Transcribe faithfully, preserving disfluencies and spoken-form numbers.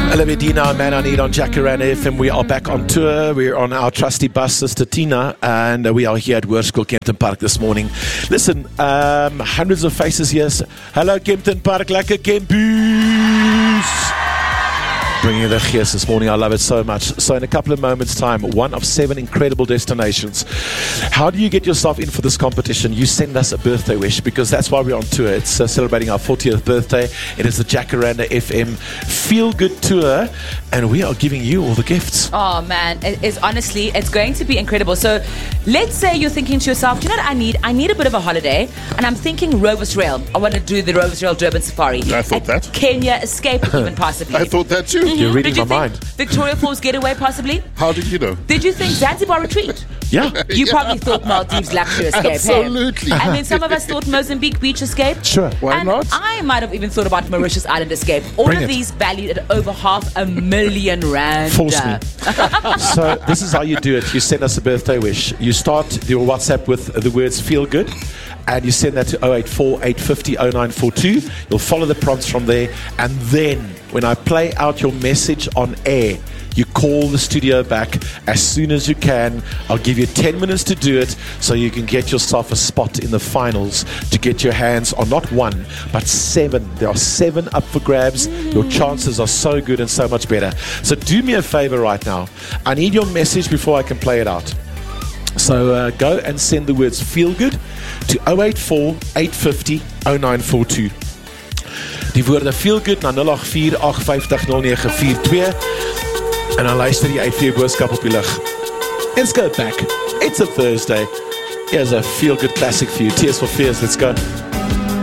Olivia Dina, Man I Need on Jacaranda F M. We are back on tour. We're on our trusty bus, Sister Tina, and uh, we are here at Hoërskool Kempton Park this morning. Listen, um, hundreds of faces here. Hello, Kempton Park, lekker Kempus. Bringing you the gears this morning. I love it so much. So in a couple of moments' time, one of seven incredible destinations. How do you get yourself in for this competition? You send us a birthday wish, because that's why we're on tour. It's uh, celebrating our fortieth birthday. It is the Jacaranda F M Feel Good Tour, and we are giving you all the gifts. Oh man, it is honestly, it's going to be incredible. So let's say you're thinking to yourself, do you know what I need? I need a bit of a holiday, and I'm thinking Rovers Rail. I want to do the Rovers Rail Durban Safari. I thought At that. Kenya Escape, even possibly. I thought that too. You're reading Did you my think mind. Victoria Falls Getaway, possibly? How did you know? Did you think Zanzibar Retreat? Yeah. You Yeah. probably thought Maldives Luxury Escape. hey? Absolutely. And then some of us thought Mozambique Beach Escape. Sure. Why and not? I might have even thought about Mauritius Island Escape. All Bring of it. these valued at over half a million rand. Force me. So this is how you do it. You send us a birthday wish. You start your WhatsApp with the words feel good, and you send that to oh eight four, eight five oh, oh nine four two. You'll follow the prompts from there, and then when I play out your message on air, you call the studio back as soon as you can. I'll give you ten minutes to do it, so you can get yourself a spot in the finals to get your hands on not one, but seven. There are seven up for grabs. Your chances are so good and so much better. So do me a favor right now. I need your message before I can play it out. So uh, go and send the words feel good to oh eight four, eight five oh, oh nine four two. Die woorde feel good na nul agt vier, agt vyf nul, nege vier twee. En dan luister jy uit vir jou boodskap op die lig. Let's go back. It's a Thursday. Here's a feel good classic for you. Tears for Fears. Let's go.